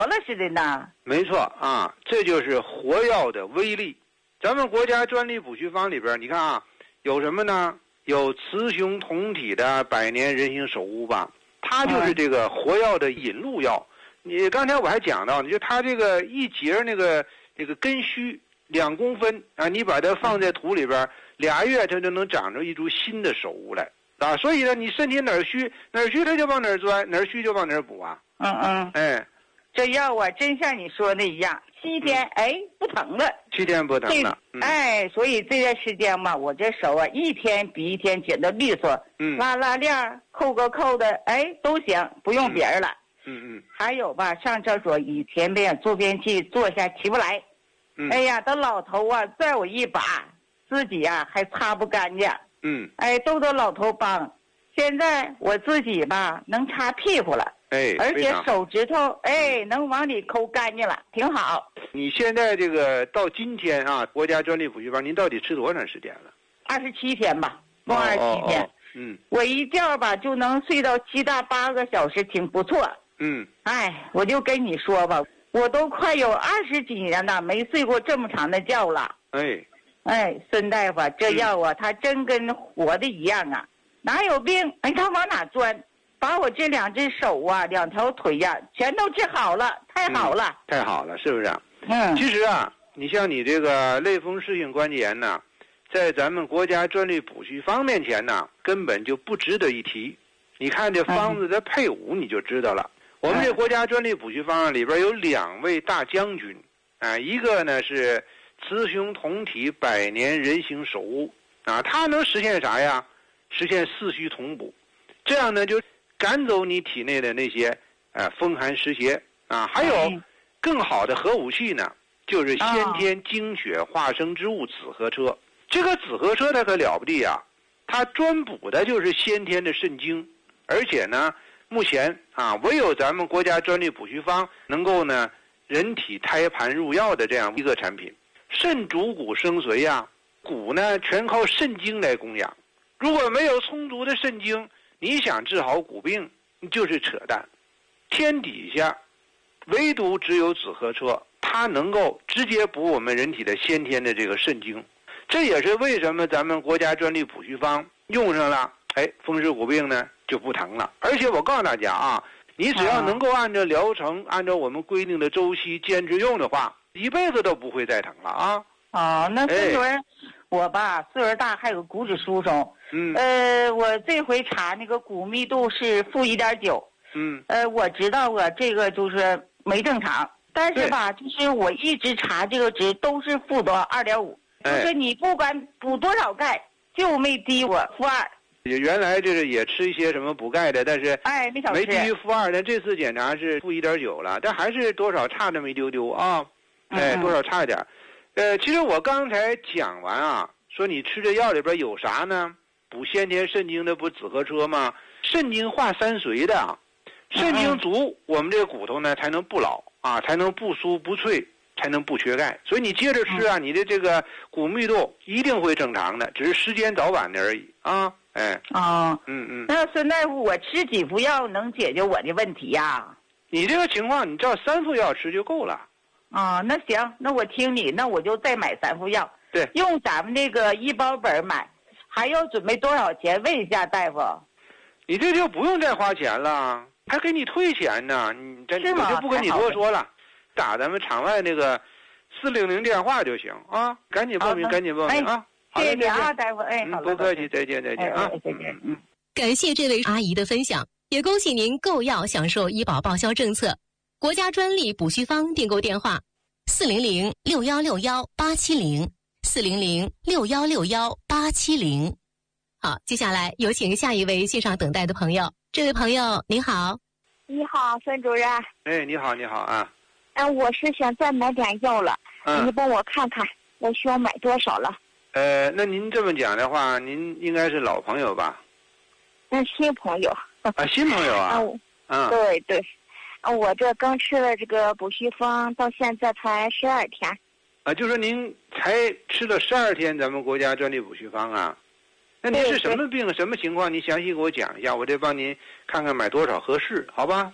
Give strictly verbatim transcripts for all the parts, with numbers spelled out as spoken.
活了似的呢。 没错啊，这就是活药的威力。咱们国家专利补虚方里边，你看啊，有什么呢？有雌雄同体的百年人形首乌吧，它就是这个活药的引路药。你刚才我还讲到，你就它这个一节那个这个根须两公分啊，你把它放在土里边，俩月它就能长出一株新的首乌来啊。所以呢，你身体哪儿虚哪儿虚，它就往哪儿钻，哪儿虚就往哪儿补啊。 嗯嗯， 哎， 这药啊，真像你说的一样，七天、嗯、哎不疼了， 七天不疼了。 嗯、哎，所以这段时间嘛，我这手啊一天比一天剪得利索， 嗯， 拉拉链、扣个扣的，哎都行，不用别人了。 嗯嗯。 还有吧，上厕所以前边坐便器坐下起不来， 嗯， 哎呀，这老头啊拽我一把，自己呀、啊、还擦不干净。 嗯， 哎，都得老头帮。现在我自己吧能擦屁股了。 哎， 而且手指头哎能往里抠干净了，挺好。 你现在这个到今天啊，国家专利补虚方，您到底吃多长时间了？ 二十七天吧，共二十七天。 哦哦哦嗯， 我一觉吧就能睡到七到八个小时，挺不错。 嗯， 哎，我就跟你说吧，我都快有二十几年了，没睡过这么长的觉了。 哎， 哎，孙大夫，这药啊，它、嗯、真跟活的一样啊，哪有病哎，它往哪钻。把我这两只手啊，两条腿呀、啊，全都治好了，太好了、 嗯，太好了，是不是？ 嗯。 其实啊，你像你这个类风湿性关节炎呢，在咱们国家专利补虚方面前呢，根本就不值得一提。你看这方子的配伍，你就知道了。嗯、我们这国家专利补虚方案里边有两位大将军，啊，一个呢是雌雄同体百年人形首乌啊，它能实现啥呀？实现四虚同补，这样呢就赶走你体内的那些呃风寒湿邪啊，还有更好的合武器呢，就是先天精血化生之物紫河车。这个紫河车它可了不地啊，它专补的就是先天的肾精，而且呢，目前啊唯有咱们国家专利补虚方能够呢人体胎盘入药的这样一个产品。肾主骨生髓呀，骨呢全靠肾精来供养，如果没有充足的肾精，你想治好骨病就是扯淡。天底下唯独只有紫河车，它能够直接补我们人体的先天的这个肾精，这也是为什么咱们国家专利补虚方用上了，哎，风湿骨病呢就不疼了。而且我告诉大家啊，你只要能够按照疗程，按照我们规定的周期坚持用的话，一辈子都不会再疼了啊。 哦，那孙主任、哎，我吧岁数大，还有骨质疏松。 嗯， 呃，我这回查那个骨密度是负一点九。 嗯， 呃，我知道啊，这个就是没正常，但是吧，就是我一直查这个值都是负多二点五，就是你不管补多少钙，就没低我负二。 原来就是也吃一些什么补钙的，但是哎没少吃， 没低于负二，但这次检查是负一点九了，但还是多少差那么一丢丢啊，哎，多少差一点。呃，其实我刚才讲完啊，说你吃这药里边有啥呢？补先天肾精的不紫河车吗？肾精化三髓的，肾精足，我们这个骨头呢才能不老啊，才能不酥不脆，才能不缺钙。所以你接着吃啊，你的这个骨密度一定会正常的，只是时间早晚的而已啊。哎， 啊、哦， 嗯嗯。 那孙大夫，我吃几副药能解决我的问题呀、啊？ 你这个情况，你照三副药吃就够了。 啊、哦，那行，那我听你，那我就再买三副药。 对， 用咱们这个医保本买，还要准备多少钱？问一下大夫。 你这就不用再花钱了，还给你退钱呢。你这我就不跟你多说了，打咱们场外那个四零零电话就行啊，赶紧报名，赶紧报名啊！ 谢谢你啊，大夫。哎，好了，不客气，再见，再见啊， 再见。嗯， 感谢这位阿姨的分享，也恭喜您购药享受医保报销政策。国家专利补虚方订购电话：四零零六幺六幺八七零，四零零六幺六幺八七零。好，接下来有请下一位线上等待的朋友。这位朋友您好。 你好，孙主任。 哎，你好，你好啊。 哎，我是想再买点药了， 嗯、 你帮我看看，我需要买多少了？ 呃，那您这么讲的话，您应该是老朋友吧？ 嗯，新朋友。 啊，新朋友啊。 嗯，对对。我这刚吃了这个补虚方，到现在才十二天。 啊，就说您才吃了十二天咱们国家专利补虚方啊？那您是什么病，什么情况？您详细给我讲一下，我这帮您看看买多少合适，好吧？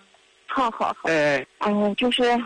好好好。 哎， 嗯，就是